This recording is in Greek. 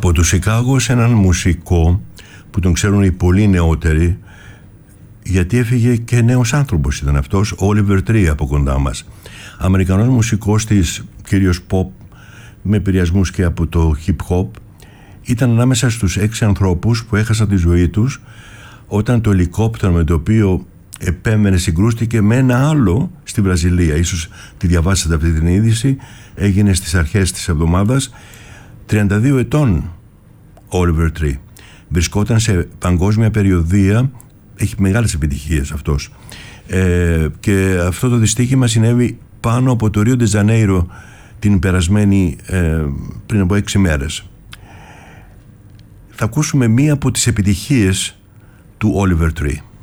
Από το Σικάγο σε έναν μουσικό που τον ξέρουν οι πολύ νεότεροι, γιατί έφυγε και νέος άνθρωπος ήταν αυτός, Oliver Tree από κοντά μας. Αμερικανός μουσικός της κυρίως pop, με επηρεασμούς και από το hip hop. Ήταν ανάμεσα στους 6 ανθρώπους που έχασαν τη ζωή τους όταν το ελικόπτερο με το οποίο επέμενε συγκρούστηκε με ένα άλλο στη Βραζιλία. Ίσως τη διαβάσατε αυτή την είδηση. Έγινε στις αρχές της εβδομάδας. 32 ετών Oliver Tree. Βρισκόταν σε παγκόσμια περιοδεία. Έχει μεγάλες επιτυχίες αυτός. Και αυτό το δυστύχημα συνέβη πάνω από το Ρίο ντε Ζανέιρο την περασμένη πριν από 6 μέρες. Θα ακούσουμε μία από τις επιτυχίες του Oliver Tree.